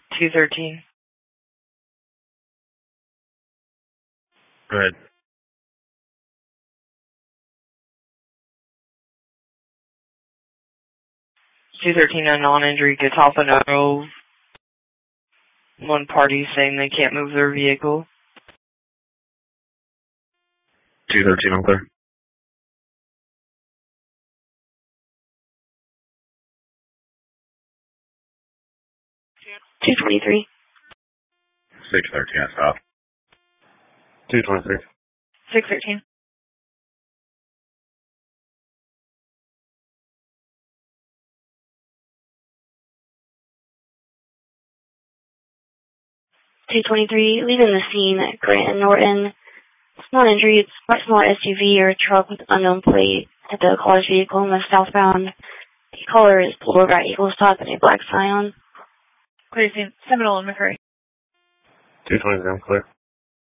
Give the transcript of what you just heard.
213. Go ahead. 213 a non-injury Catalpa. One party saying they can't move their vehicle. 213, I'm clear. 223. 613, I stop. 223. 613. 223, leaving the scene at Grant and Norton. It's not injury, it's a small SUV or truck with unknown plate at the caller's vehicle in the southbound. The caller is pulled over at Eagle Stop in a black Scion. Clear scene, Seminole and McCurry. 223, I'm clear.